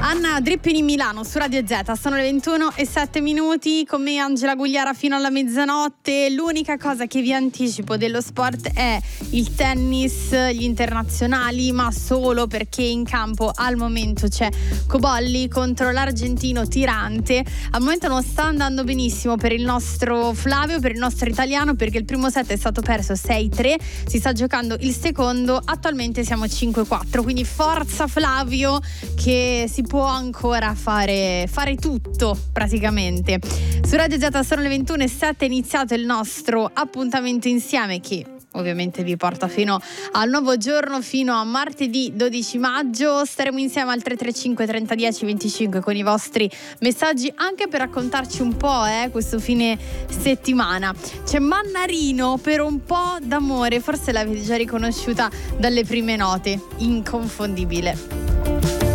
Anna Drippini Milano su Radio Z, sono le 21:07, con me Angela Gugliara fino alla mezzanotte. L'unica cosa che vi anticipo dello sport è il tennis, gli internazionali, ma solo perché in campo al momento c'è Cobolli contro l'argentino Tirante. Al momento non sta andando benissimo per il nostro Flavio, per il nostro italiano, perché il primo set è stato perso 6-3, si sta giocando il secondo, attualmente siamo 5-4, quindi forza Flavio che si può ancora fare tutto praticamente. Su Radio Z sono le 21:07, è iniziato il nostro appuntamento insieme che ovviamente vi porta fino al nuovo giorno, fino a martedì 12 maggio. Staremo insieme al 335 3010 25 con i vostri messaggi, anche per raccontarci un po' questo fine settimana. C'è Mannarino, Per un po' d'amore, forse l'avete già riconosciuta dalle prime note, inconfondibile.